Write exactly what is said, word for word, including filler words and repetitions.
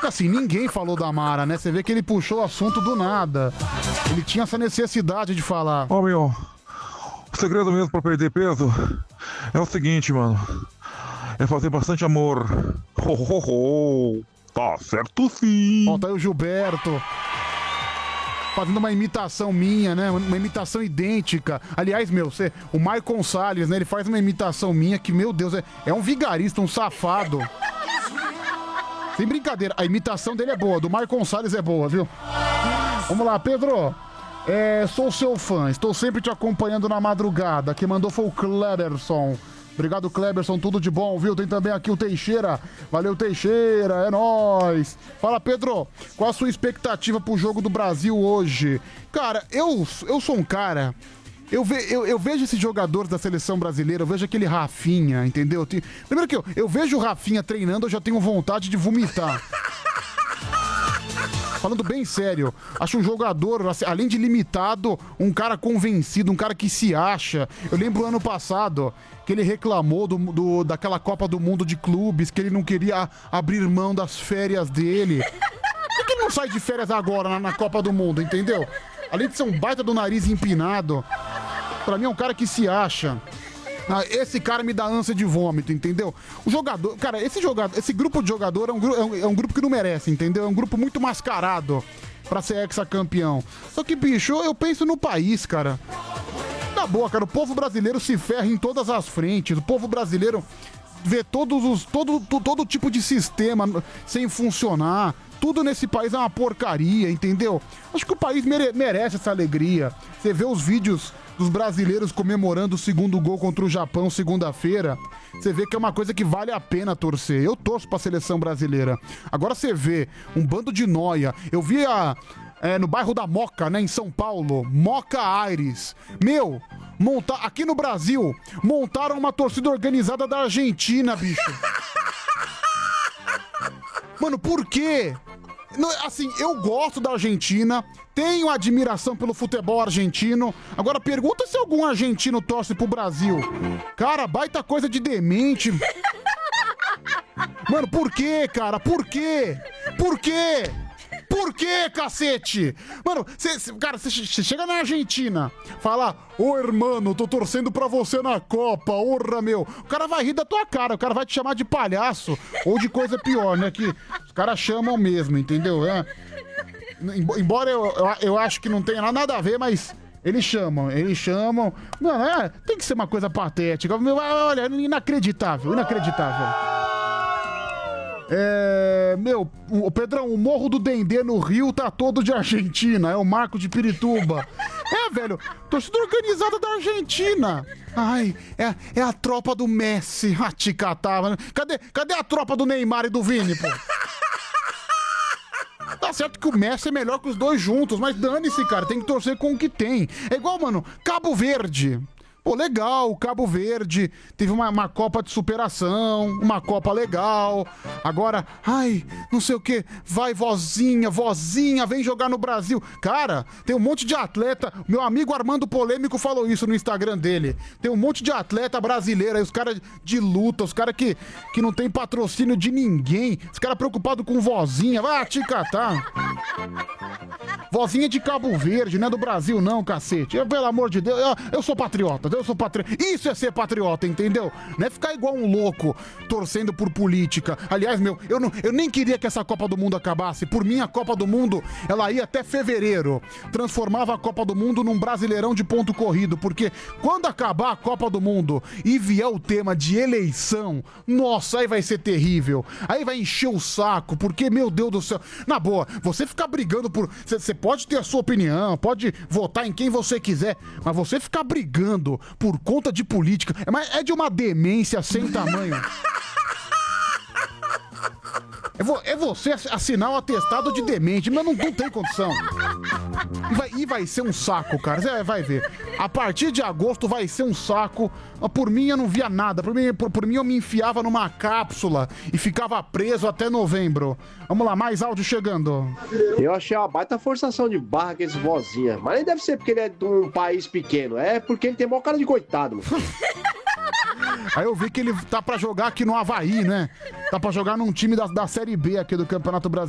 assim, ninguém falou da Mara, né? Você vê que ele puxou o assunto do nada. Ele tinha essa necessidade de falar. Ó, meu, o segredo mesmo pra perder peso é o seguinte, mano. É fazer bastante amor. Ho, ho, ho. Tá certo sim. Ó, tá aí o Gilberto fazendo uma imitação minha, né? Uma imitação idêntica. Aliás, meu, você, o Maicon Salles, né? Ele faz uma imitação minha que, meu Deus, é, é um vigarista, um safado. Sem brincadeira, a imitação dele é boa, do Maicon Salles é boa, viu? Vamos lá, Pedro. É, sou seu fã, estou sempre te acompanhando na madrugada. Quem mandou foi o Kleberson. Obrigado, Kleberson, tudo de bom, viu? Tem também aqui o Teixeira. Valeu, Teixeira, é nóis. Fala, Pedro, qual a sua expectativa pro jogo do Brasil hoje? Cara, eu, eu sou um cara... Eu, ve, eu, eu vejo esses jogadores da seleção brasileira, eu vejo aquele Rafinha, entendeu? Tem, primeiro que eu, eu vejo o Rafinha treinando, eu já tenho vontade de vomitar. Falando bem sério, acho um jogador, além de limitado, um cara convencido, um cara que se acha. Eu lembro ano passado que ele reclamou do, do, daquela Copa do Mundo de clubes, que ele não queria abrir mão das férias dele. Por que ele não sai de férias agora na, na Copa do Mundo, entendeu? Além de ser um baita do nariz empinado, pra mim é um cara que se acha. Ah, esse cara me dá ânsia de vômito, entendeu? O jogador, cara, esse jogador, esse grupo de jogador é um, é um, é um grupo que não merece, entendeu? É um grupo muito mascarado pra ser hexacampeão. Só que, bicho, eu penso no país, cara. Na boa, cara, o povo brasileiro se ferra em todas as frentes. O povo brasileiro vê todos os, todo, todo, todo tipo de sistema sem funcionar. Tudo nesse país é uma porcaria, entendeu? Acho que o país mere- merece essa alegria. Você vê os vídeos dos brasileiros comemorando o segundo gol contra o Japão segunda-feira, você vê que é uma coisa que vale a pena torcer. Eu torço pra seleção brasileira. Agora você vê um bando de noia. Eu vi a, é, no bairro da Moca, né, em São Paulo, Moca Aires. Meu, monta, aqui no Brasil, montaram uma torcida organizada da Argentina, bicho. Mano, por quê? Não, assim, eu gosto da Argentina, tenho admiração pelo futebol argentino. Agora, pergunta se algum argentino torce pro Brasil. Cara, baita coisa de demente. Mano, por quê, cara? Por quê? Por quê? Por quê, cacete? Mano, cê, cê, cara, você chega na Argentina, fala, ô, irmão, tô torcendo pra você na Copa, orra, meu. O cara vai rir da tua cara, o cara vai te chamar de palhaço ou de coisa pior, né? Que os caras chamam mesmo, entendeu? É. Embora eu, eu, eu acho que não tenha nada a ver, mas eles chamam, eles chamam. Não, é, tem que ser uma coisa patética. Meu, olha, inacreditável, inacreditável. É, meu, o Pedrão, o Morro do Dendê no Rio tá todo de Argentina, é o Marco de Pirituba. É, velho, torcida organizada da Argentina. Ai, é, é a tropa do Messi. Ah, te catava. Cadê, cadê a tropa do Neymar e do Vini, pô? Tá certo que o Messi é melhor que os dois juntos, mas dane-se, cara, tem que torcer com o que tem. É igual, mano, Cabo Verde. Pô, legal, Cabo Verde teve uma, uma Copa de superação, uma Copa legal. Agora, ai, não sei o que, vai vozinha, vozinha, vem jogar no Brasil. Cara, tem um monte de atleta, meu amigo Armando Polêmico falou isso no Instagram dele. Tem um monte de atleta brasileiro aí, os caras de luta, os caras que, que não tem patrocínio de ninguém, os caras preocupados com vozinha, vai te catar. Vozinha de Cabo Verde, não é do Brasil não, cacete. Eu, pelo amor de Deus, eu, eu sou patriota, eu sou patriota. Isso é ser patriota, entendeu? Não é ficar igual um louco, torcendo por política. Aliás, meu, eu, não, eu nem queria que essa Copa do Mundo acabasse. Por mim, a Copa do Mundo, ela ia até fevereiro. Transformava a Copa do Mundo num brasileirão de ponto corrido, porque quando acabar a Copa do Mundo e vier o tema de eleição, nossa, aí vai ser terrível. Aí vai encher o saco, porque, meu Deus do céu, na boa, você ficar brigando por... Você pode ter a sua opinião, pode votar em quem você quiser, mas você ficar brigando por conta de política, é, mas é de uma demência sem tamanho. É, vo, é você assinar o atestado de demente, mas não, não tem condição. E vai, e vai ser um saco, cara. Você vai ver. A partir de agosto vai ser um saco. Por mim eu não via nada. Por mim, por, por mim eu me enfiava numa cápsula e ficava preso até novembro. Vamos lá, mais áudio chegando. Eu achei uma baita forçação de barra aqueles vozinha. Mas nem deve ser porque ele é de um país pequeno. É porque ele tem maior cara de coitado, mano. Aí eu vi que ele tá pra jogar aqui no Avaí, né? Tá pra jogar num time da, da Série B aqui do Campeonato Brasileiro.